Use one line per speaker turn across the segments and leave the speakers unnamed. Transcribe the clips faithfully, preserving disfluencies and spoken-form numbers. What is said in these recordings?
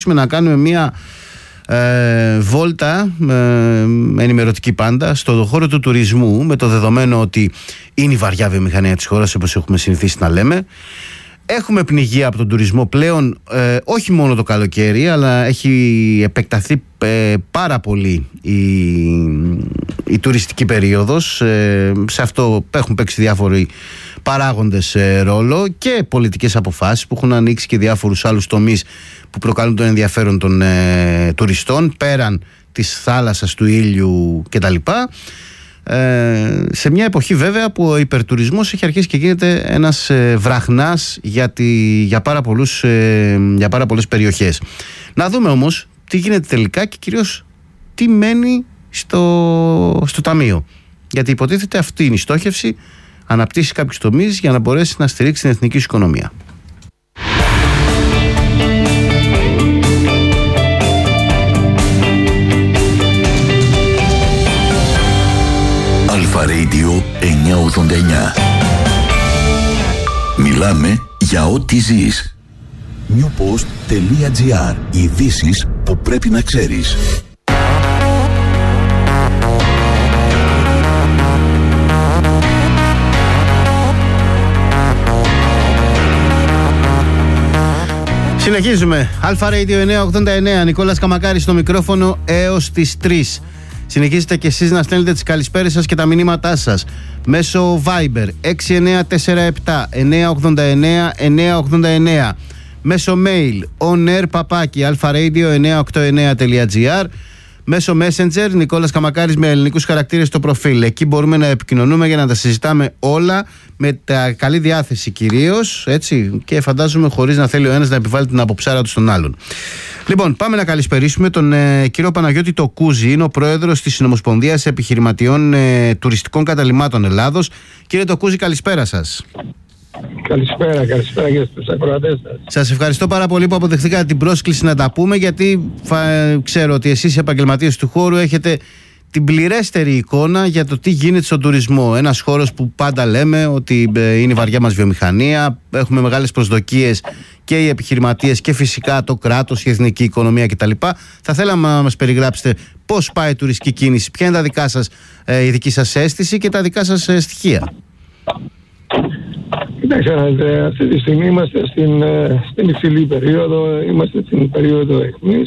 να κάνουμε μια ε, βόλτα ε, ενημερωτική πάντα στο χώρο του τουρισμού, με το δεδομένο ότι είναι η βαριά βιομηχανία της χώρας, όπως έχουμε συνηθίσει να λέμε. Έχουμε πνιγεί από τον τουρισμό πλέον, ε, όχι μόνο το καλοκαίρι, αλλά έχει επεκταθεί ε, πάρα πολύ η, η τουριστική περίοδος. Ε, σε αυτό έχουν παίξει διάφοροι παράγοντες ε, ρόλο και πολιτικές αποφάσεις που έχουν ανοίξει και διάφορους άλλους τομείς που προκαλούν τον ενδιαφέρον των ε, τουριστών, πέραν της θάλασσας, του ήλιου κτλ. Ε, σε μια εποχή βέβαια που ο υπερτουρισμός έχει αρχίσει και γίνεται ένας ε, βραχνάς για, τη, για, πάρα πολλούς, ε, για πάρα πολλές περιοχές. Να δούμε όμως τι γίνεται τελικά και κυρίως τι μένει στο, στο ταμείο, γιατί υποτίθεται αυτή είναι η στόχευση, αναπτύσσει κάποιους τομείς για να μπορέσει να στηρίξει την εθνική σου οικονομία.
Αλφα Radio εννιακόσια ογδόντα εννιά. Μιλάμε για ό,τι ζεις. newpost.gr. Ειδήσεις που πρέπει να ξέρεις.
Συνεχίζουμε. Αλφα Radio εννιακόσια ογδόντα εννέα. Νικόλας Καμακάρης στο μικρόφωνο έως τις τρεις. Συνεχίζετε και εσείς να στέλνετε τις καλησπέρες σας και τα μηνύματά σας μέσω Viber έξι εννιά τέσσερα επτά εννιακόσια ογδόντα εννέα εννιακόσια ογδόντα εννέα, μέσω mail onair παπάκι αλφαραdio εννιακόσια ογδόντα εννέα τελεία gr, μέσω Messenger Νικόλας Καμακάρης με ελληνικούς χαρακτήρες στο προφίλ. Εκεί μπορούμε να επικοινωνούμε για να τα συζητάμε όλα με τα καλή διάθεση κυρίως, έτσι, και φαντάζομαι χωρίς να θέλει ο ένας να επιβάλλει την αποψάρα του στον άλλον. Λοιπόν, πάμε να καλησπερίσουμε τον ε, κύριο Παναγιώτη Τοκούζη. Είναι ο πρόεδρος της Συνομοσπονδίας Επιχειρηματιών ε, Τουριστικών Καταλυμάτων Ελλάδος. Κύριε Τοκούζη, καλησπέρα σας.
Καλησπέρα, καλησπέρα και στους ακροατές σας.
Σας ευχαριστώ πάρα πολύ που αποδεχτήκατε την πρόσκληση να τα πούμε, γιατί φα... ξέρω ότι εσείς οι επαγγελματίες του χώρου έχετε την πληρέστερη εικόνα για το τι γίνεται στον τουρισμό. Ένας χώρος που πάντα λέμε ότι είναι η βαριά μας βιομηχανία, έχουμε μεγάλες προσδοκίες και οι επιχειρηματίες και φυσικά το κράτος, η εθνική οικονομία κτλ. Θα θέλαμε να μας περιγράψετε πώς πάει η τουριστική κίνηση, ποια είναι τα δικά σας, η δική σας αίσθηση και τα δικά σας στοιχεία.
Κοιτάξτε, αυτή τη στιγμή είμαστε στην, στην υψηλή περίοδο, είμαστε στην περίοδο αιχμής.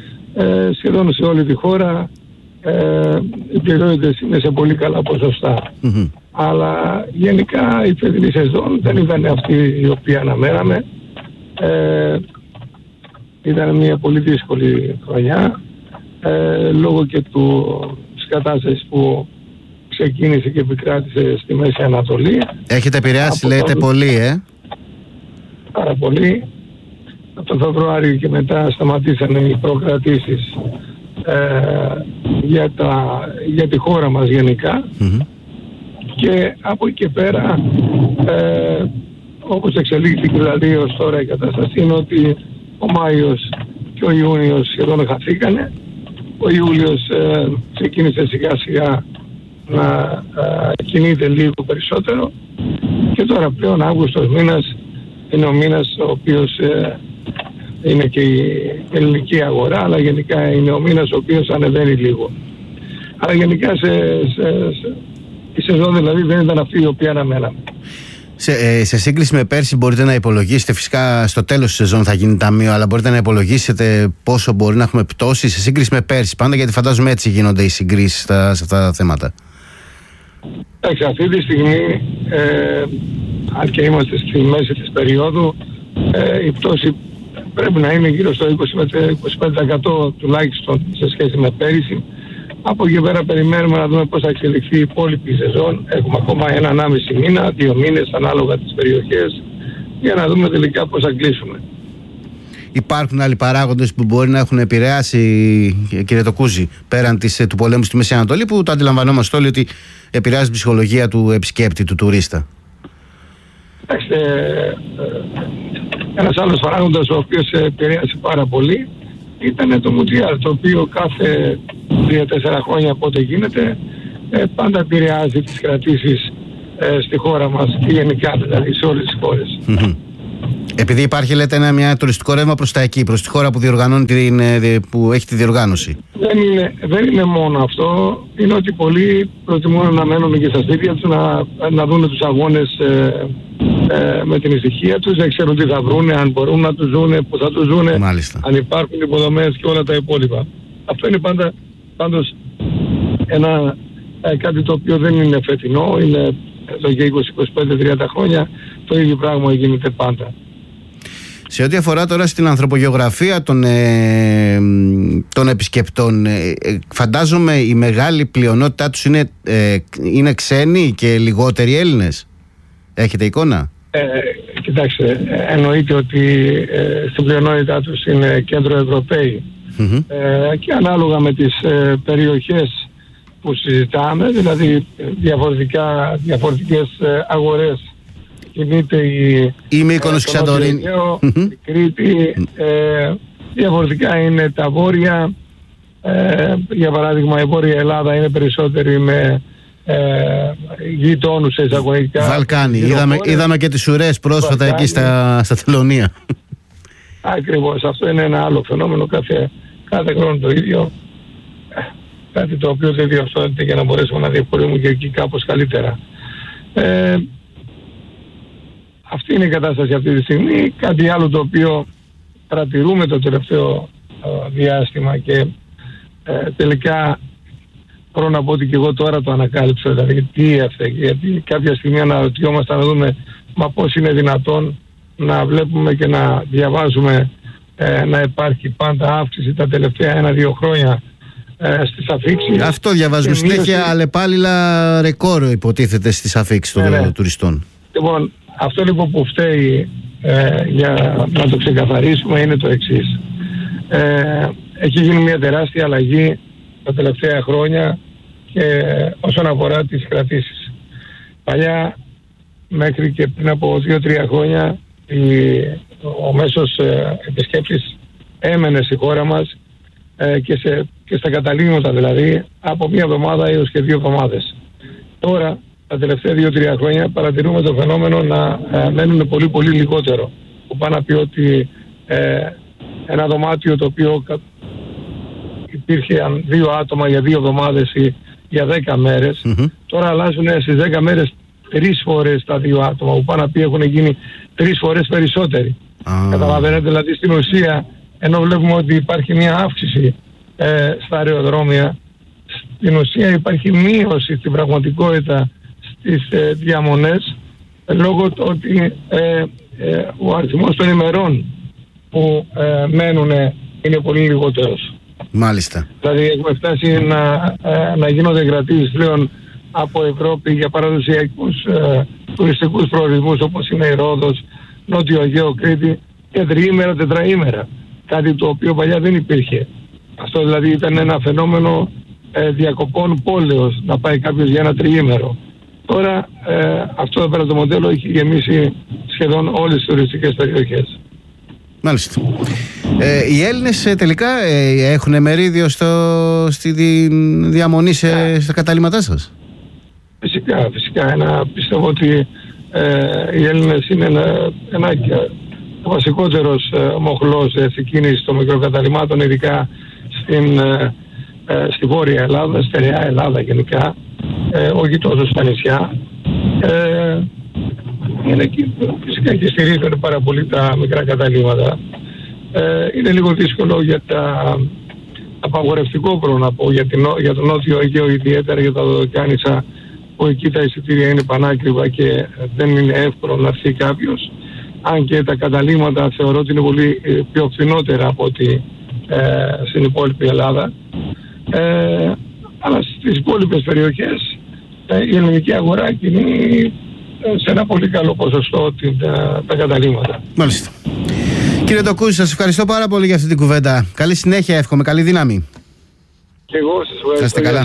Ε, σχεδόν σε όλη τη χώρα ε, οι πληρότητες είναι σε πολύ καλά ποσοστά. Mm-hmm. Αλλά γενικά η φετινή σεζόν δεν ήταν αυτή η οποία αναμέναμε. Ε, ήταν μια πολύ δύσκολη χρονιά ε, λόγω και του, της κατάστασης που ξεκίνησε και επικράτησε στη Μέση Ανατολή.
Έχετε επηρεάσει, λέτε, το... πολύ, ε?
Πάρα πολύ. Από το Φεβρουάριο και μετά σταματήσανε οι προκρατήσεις ε, για, τα, για τη χώρα μας γενικά. Mm-hmm. Και από εκεί και πέρα, ε, όπως εξελίχθηκε δηλαδή ως τώρα η κατάσταση, είναι ότι ο Μάιος και ο Ιούνιος σχεδόν χαθήκανε. Ο Ιούλιος ε, ξεκίνησε σιγά σιγά να α, κινείται λίγο περισσότερο και τώρα πλέον Αύγουστος μήνας είναι ο μήνας ο οποίος ε, είναι και η ελληνική αγορά, αλλά γενικά είναι ο μήνας ο οποίος ανεβαίνει λίγο. Αλλά γενικά σε, σε, σε, η σεζόν δηλαδή δεν ήταν αυτή η οποία αναμέναμε.
Σε, ε, σε σύγκριση με πέρσι μπορείτε να υπολογίσετε, φυσικά στο τέλος της σεζόν θα γίνει ταμείο, αλλά μπορείτε να υπολογίσετε πόσο μπορεί να έχουμε πτώσει σε σύγκριση με πέρσι πάντα, γιατί φαντάζομαι έτσι γίνονται οι συγκρίσεις στα, σε αυτά τα θέματα.
Εντάξει, αυτή τη στιγμή, ε, αν και είμαστε στη μέση της περίοδου, ε, η πτώση πρέπει να είναι γύρω στο είκοσι με είκοσι πέντε τοις εκατό τουλάχιστον σε σχέση με πέρυσι. Από εκεί πέρα περιμένουμε να δούμε πώς θα εξελιχθεί η υπόλοιπη σεζόν. Έχουμε ακόμα ένα ενάμιση μήνα, δύο μήνες ανάλογα τις περιοχές, για να δούμε τελικά πώς θα κλείσουμε.
Υπάρχουν άλλοι παράγοντες που μπορεί να έχουν επηρεάσει, κύριε Τοκούζη, πέραν της, του πολέμου στη Μέση Ανατολή, που το αντιλαμβανόμαστε όλοι ότι επηρεάζει την ψυχολογία του επισκέπτη, του τουρίστα?
Κοιτάξτε, ένας άλλος παράγοντας ο οποίος επηρέασε πάρα πολύ ήταν το Μουντιάλ, το οποίο κάθε τρία τέσσερα χρόνια πότε γίνεται πάντα επηρεάζει τις κρατήσεις στη χώρα μας και γενικά δηλαδή σε όλες τις χώρες. Mm-hmm.
Επειδή υπάρχει, λέτε, ένα μια τουριστικό ρεύμα προς τα εκεί, προς τη χώρα που, διοργανώνει την, που έχει τη διοργάνωση.
Δεν είναι, δεν είναι μόνο αυτό. Είναι ότι πολλοί προτιμούν να μένουν και στα σπίτια τους, να, να δουν τους αγώνες ε, ε, με την ησυχία τους, να ξέρουν τι θα βρούνε, αν μπορούν να τους ζούνε, που θα τους ζούνε,
Μάλιστα.
αν υπάρχουν υποδομές και όλα τα υπόλοιπα. Αυτό είναι πάντα, πάντως ένα, ε, κάτι το οποίο δεν είναι φετινό, είναι εδώ και είκοσι, είκοσι πέντε, τριάντα χρόνια, το ίδιο πράγμα γίνεται πάντα.
Σε ό,τι αφορά τώρα στην ανθρωπογεωγραφία των, ε, των επισκεπτών, ε, φαντάζομαι η μεγάλη πλειονότητά τους είναι, ε, είναι ξένοι και λιγότεροι Έλληνες. Έχετε εικόνα?
Ε, κοιτάξτε, εννοείται ότι ε, στην πλειονότητά τους είναι κέντρο Ευρωπαίοι. Mm-hmm. Ε, και ανάλογα με τις ε, περιοχές που συζητάμε, δηλαδή διαφορετικά, διαφορετικές ε, αγορές, κινείται η,
η Μύκονος και Σαντορίνη,
η Κρήτη, ε, διαφορετικά είναι τα βόρεια, ε, για παράδειγμα η Βόρεια Ελλάδα είναι περισσότερη με ε, γειτόνους εισαγωγικά.
Βαλκάνι, είδαμε, είδαμε και τις ουρές πρόσφατα Βαλκάνι. Εκεί στα, στα Τελωνία.
Ακριβώς, αυτό είναι ένα άλλο φαινόμενο, κάθε, κάθε χρόνο το ίδιο, κάτι το οποίο δεν διορθώνεται για να μπορέσουμε να διευκολύνουμε και εκεί κάπως καλύτερα. Ε, Αυτή είναι η κατάσταση αυτή τη στιγμή. Κάτι άλλο το οποίο παρατηρούμε το τελευταίο ε, διάστημα και ε, τελικά μπορώ να πω ότι και εγώ τώρα το ανακάλυψα, δηλαδή τι έφταιγε, γιατί κάποια στιγμή αναρωτιόμαστε να δούμε μα πώς είναι δυνατόν να βλέπουμε και να διαβάζουμε ε, να υπάρχει πάντα αύξηση τα τελευταία ένα-δύο χρόνια ε, στις αφίξεις.
Αυτό διαβάζουμε συνέχεια, μείωση... αλλεπάλληλα ρεκόρ υποτίθεται στις αφίξεις των ναι, ναι. τουριστών.
Λοιπόν, αυτό λοιπόν που φταίει ε, για να το ξεκαθαρίσουμε είναι το εξής. Ε, έχει γίνει μια τεράστια αλλαγή τα τελευταία χρόνια και όσον αφορά τις κρατήσεις. Παλιά, μέχρι και πριν από δύο τρία χρόνια, η, ο μέσος ε, επισκέπτης έμενε στη χώρα μας ε, και, σε, και στα καταλήγματα δηλαδή από μία εβδομάδα έως και δύο εβδομάδες. Τώρα, τα τελευταία δύο τρία χρόνια παρατηρούμε το φαινόμενο να ε, μένουν πολύ πολύ λιγότερο. Που πάει να πει ότι ε, ένα δωμάτιο το οποίο υπήρχε δύο άτομα για δύο εβδομάδες ή για δέκα μέρες, mm-hmm. τώρα αλλάζουν στις δέκα μέρες τρεις φορές τα δύο άτομα, που πάει να πει έχουν γίνει τρεις φορές περισσότεροι. Ah. Καταλαβαίνετε, δηλαδή στην ουσία, ενώ βλέπουμε ότι υπάρχει μια αύξηση ε, στα αεροδρόμια, στην ουσία υπάρχει μείωση στην πραγματικότητα στις ε, διαμονές, ε, λόγω του ότι ε, ε, ο αριθμός των ημερών που ε, μένουν είναι πολύ λιγότερος.
Μάλιστα.
Δηλαδή έχουμε φτάσει να, ε, να γίνονται κρατήσεις πλέον από Ευρώπη για παραδοσιακούς ε, τουριστικούς προορισμούς όπως είναι η Ρόδος, Νότιο Αιγαίο, Κρήτη και τριήμερα, τετραήμερα. Κάτι το οποίο παλιά δεν υπήρχε. Αυτό δηλαδή ήταν ένα φαινόμενο ε, διακοπών πόλεως, να πάει κάποιος για ένα τριήμερο. Τώρα ε, αυτό εδώ πέρα το μοντέλο έχει γεμίσει σχεδόν όλες τις τουριστικές περιοχές.
Μάλιστα. Ε, οι Έλληνες ε, τελικά ε, έχουν μερίδιο στο, στη δι, διαμονή σε, στα καταλήμματά σας?
Φυσικά, φυσικά. Ένα, πιστεύω ότι ε, οι Έλληνες είναι ένα, ένα ο βασικότερος ε, μοχλός ε, κίνησης των μικροκαταλημμάτων, ειδικά στην, ε, ε, στη Βόρεια Ελλάδα, στερεά Ελλάδα γενικά, ε, όχι τόσο στα νησιά. Ε, είναι και, φυσικά και στηρίζουν πάρα πολύ τα μικρά καταλύματα. Ε, είναι λίγο δύσκολο για τα απαγορευτικό μπορώ να πω για, την, για τον Νότιο Αιγαίο, ιδιαίτερα για τα Δωδεκάνησα, που εκεί τα εισιτήρια είναι πανάκριβα και δεν είναι εύκολο να έρθει κάποιος. Αν και τα καταλύματα θεωρώ ότι είναι πολύ πιο φθηνότερα από ότι ε, στην υπόλοιπη Ελλάδα. Ε, αλλά στις υπόλοιπες περιοχές ε, η ελληνική αγορά κινεί σε ένα πολύ καλό ποσοστό τα, τα καταλύματα.
Μάλιστα. Κύριε Τοκούζη, σας ευχαριστώ πάρα πολύ για αυτή την κουβέντα. Καλή συνέχεια, εύχομαι, καλή δύναμη.
Και εγώ σας ευχαριστώ.
Είστε καλά.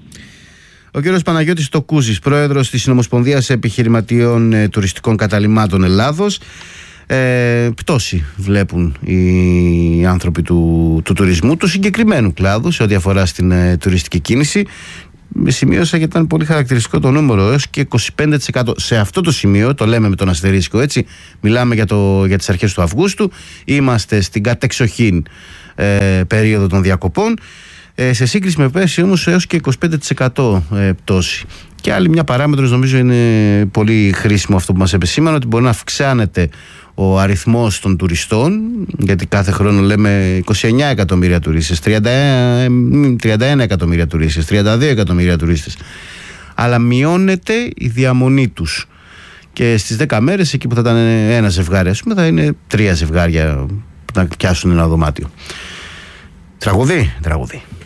Ο κύριος Παναγιώτης Τοκούζης, πρόεδρος της Συνομοσπονδίας Επιχειρηματιών ε, Τουριστικών Καταλυμμάτων Ελλάδος. Ε, πτώση βλέπουν οι άνθρωποι του, του τουρισμού, του συγκεκριμένου κλάδου σε ό,τι αφορά στην ε, τουριστική κίνηση. σημείωσα γιατί ήταν πολύ χαρακτηριστικό το νούμερο, έως και είκοσι πέντε τοις εκατό. Σε αυτό το σημείο, το λέμε με τον αστερίσκο, έτσι, μιλάμε για, το, για τις αρχές του Αυγούστου, είμαστε στην κατεξοχήν ε, περίοδο των διακοπών, ε, σε σύγκριση με πέρσι όμως έως και είκοσι πέντε τοις εκατό ε, πτώση. Και άλλη μια παράμετρος, νομίζω είναι πολύ χρήσιμο αυτό που μας επεσήμανε, ότι μπορεί να αυξάνεται ο αριθμός των τουριστών, γιατί κάθε χρόνο λέμε είκοσι εννέα εκατομμύρια τουρίστες, τριάντα ένα εκατομμύρια τουρίστες, τριάντα δύο εκατομμύρια τουρίστες, αλλά μειώνεται η διαμονή τους. Και στις δέκα μέρες, εκεί που θα ήταν ένα ζευγάρι, ας πούμε, θα είναι τρία ζευγάρια που θα πιάσουν ένα δωμάτιο. Τραγουδί, τραγουδί.